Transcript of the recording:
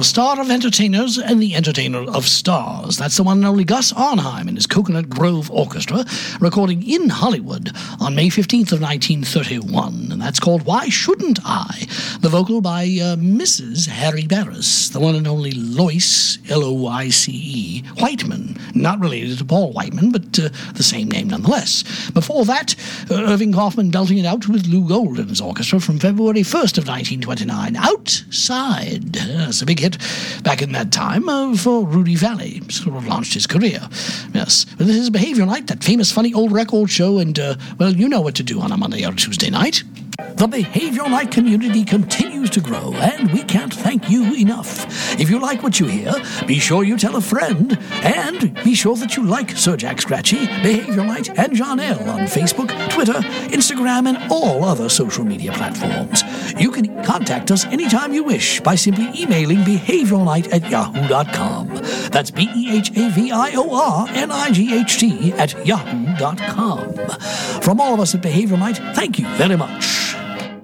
star of entertainers and the entertainer of stars. That's the one and only Gus Arnheim and his Coconut Grove Orchestra, recording in Hollywood on May 15th of 1931. And that's called Why Shouldn't I? The vocal by Mrs. Harry Barris, the one and only Loyce, L-O-Y-C-E, Whiteman. Not related to Paul Whiteman, but the same name nonetheless. Before that, Irving Kaufman belting it out with Lou Golden's orchestra from February 1st of 1929, Outside. It's a big hit back in that time for Rudy Valley, sort of launched his career. Yes, but this is Behavior Night, that famous funny old record show, and, well, you know what to do on a Monday or Tuesday night. The Behavioral Night community continues to grow, and we can't thank you enough. If you like what you hear, be sure you tell a friend, and be sure that you like Sir Jack Scratchy, Behavioral Night, and John L. on Facebook, Twitter, Instagram, and all other social media platforms. You can contact us anytime you wish by simply emailing behavioralnight@yahoo.com. That's behaviornight@yahoo.com. From all of us at Behavioral Night, thank you very much.